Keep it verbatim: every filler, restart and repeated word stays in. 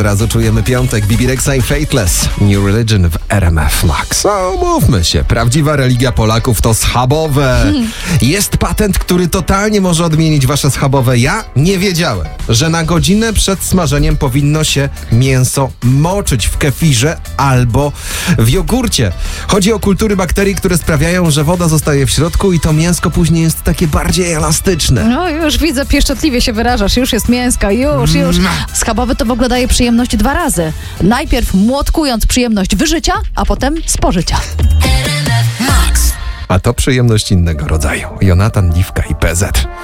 od razu czujemy piątek. Bibi Rexha i Faithless. New Religion w R M F Max. No, mówmy się, prawdziwa religia Polaków to schabowe. Hmm. Jest patent, który totalnie może odmienić wasze schabowe. Ja nie wiedziałem, że na godzinę przed smażeniem powinno się mięso moczyć w kefirze albo w jogurcie. Chodzi o kultury bakterii, które sprawiają, że woda zostaje w środku i to mięsko później jest takie bardziej elastyczne. No już widzę, pieszczotliwie się wyrażasz. Już jest mięska, już, już. Schabowy to w ogóle daje przyjemność dwa razy. Najpierw młotkując przyjemność wyżycia, a potem spożycia. A to przyjemność innego rodzaju. Jonatan, Liwka i P Z.